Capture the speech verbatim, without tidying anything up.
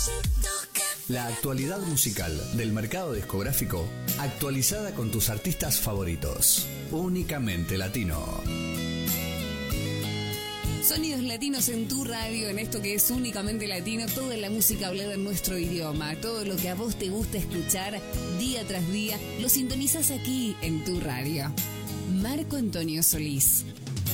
La actualidad musical del mercado discográfico, actualizada con tus artistas favoritos. Únicamente latino. Sonidos latinos en tu radio, en esto que es únicamente latino, toda la música hablada en nuestro idioma, todo lo que a vos te gusta escuchar día tras día, lo sintonizás aquí en tu radio. Marco Antonio Solís.